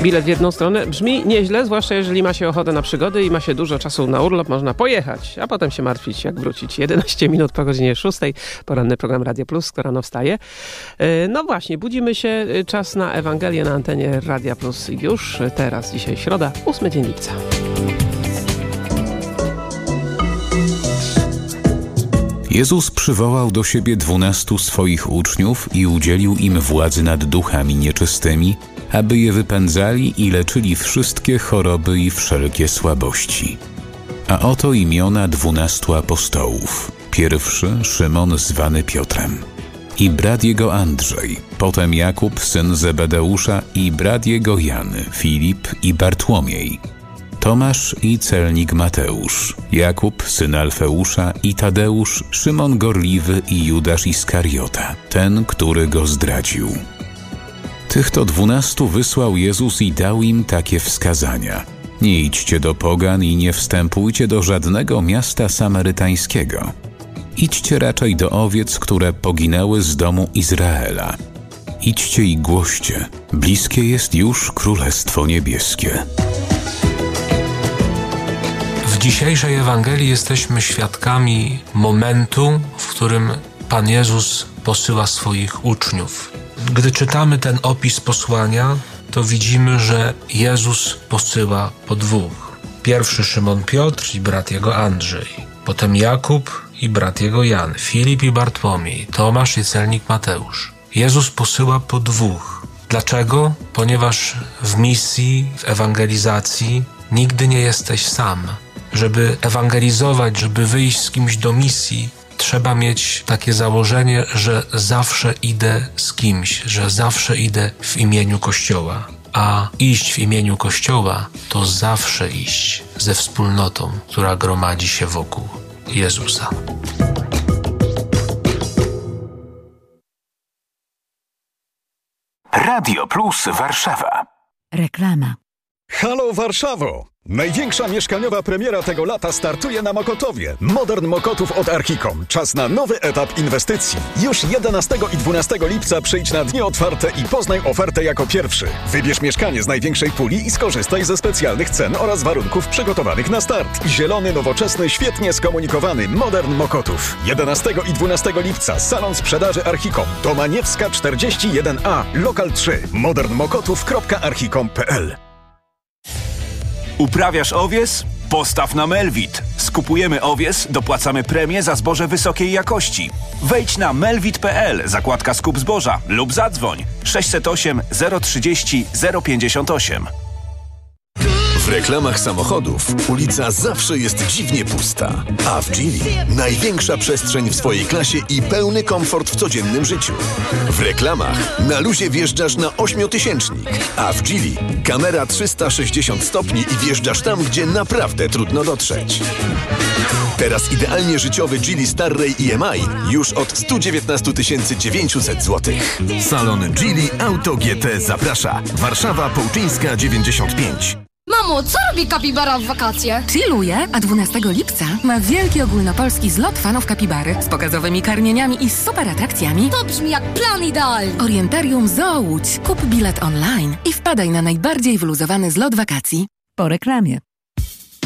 Bilet w jedną stronę brzmi nieźle, zwłaszcza jeżeli ma się ochotę na przygody i ma się dużo czasu na urlop, można pojechać, a potem się martwić, jak wrócić. 11 minut po godzinie 6, poranny program Radio Plus, kto rano wstaje. No właśnie, budzimy się, czas na Ewangelię na antenie Radia Plus już teraz, dzisiaj środa, 8 dzień lipca. Jezus przywołał do siebie 12 swoich uczniów i udzielił im władzy nad duchami nieczystymi, aby je wypędzali i leczyli wszystkie choroby i wszelkie słabości. A oto imiona 12 apostołów. Pierwszy Szymon zwany Piotrem i brat jego Andrzej, potem Jakub syn Zebedeusza i brat jego Jan, Filip i Bartłomiej, Tomasz i celnik Mateusz, Jakub syn Alfeusza i Tadeusz, Szymon Gorliwy i Judasz Iskariota, ten, który go zdradził. Tych to 12 wysłał Jezus i dał im takie wskazania. Nie idźcie do pogan i nie wstępujcie do żadnego miasta samarytańskiego. Idźcie raczej do owiec, które poginęły z domu Izraela. Idźcie i głoście, bliskie jest już Królestwo Niebieskie. W dzisiejszej Ewangelii jesteśmy świadkami momentu, w którym Pan Jezus posyła swoich uczniów. Gdy czytamy ten opis posłania, to widzimy, że Jezus posyła po 2. Pierwszy Szymon Piotr i brat jego Andrzej, potem Jakub i brat jego Jan, Filip i Bartłomiej, Tomasz i celnik Mateusz. Jezus posyła po 2. Dlaczego? Ponieważ w misji, w ewangelizacji nigdy nie jesteś sam. Żeby ewangelizować, żeby wyjść z kimś do misji, trzeba mieć takie założenie, że zawsze idę z kimś, że zawsze idę w imieniu Kościoła. A iść w imieniu Kościoła to zawsze iść ze wspólnotą, która gromadzi się wokół Jezusa. Radio Plus Warszawa. Reklama. Halo Warszawo! Największa mieszkaniowa premiera tego lata startuje na Mokotowie. Modern Mokotów od Archicom. Czas na nowy etap inwestycji. Już 11 i 12 lipca przyjdź na dni otwarte i poznaj ofertę jako pierwszy. Wybierz mieszkanie z największej puli i skorzystaj ze specjalnych cen oraz warunków przygotowanych na start. Zielony, nowoczesny, świetnie skomunikowany Modern Mokotów. 11 i 12 lipca salon sprzedaży Archicom. Domaniewska 41A, lokal 3. modernmokotów.archicom.pl. Uprawiasz owies? Postaw na Melvit. Skupujemy owies, dopłacamy premię za zboże wysokiej jakości. Wejdź na melvit.pl, zakładka skup zboża lub zadzwoń 608 030 058. W reklamach samochodów ulica zawsze jest dziwnie pusta, a w Geely największa przestrzeń w swojej klasie i pełny komfort w codziennym życiu. W reklamach na luzie wjeżdżasz na 8-tysięcznik, a w Geely kamera 360 stopni i wjeżdżasz tam, gdzie naprawdę trudno dotrzeć. Teraz idealnie życiowy Geely Starray EMI już od 119 900 zł. Salon Geely Auto GT zaprasza. Warszawa Połczyńska 95. Mamo, co robi kapibara w wakacje? Chilluje, a 12 lipca ma wielki ogólnopolski zlot fanów kapibary z pokazowymi karmieniami i super atrakcjami. To brzmi jak plan idealny. Orientarium Zoo Łódź. Kup bilet online i wpadaj na najbardziej wyluzowany zlot wakacji. Po reklamie.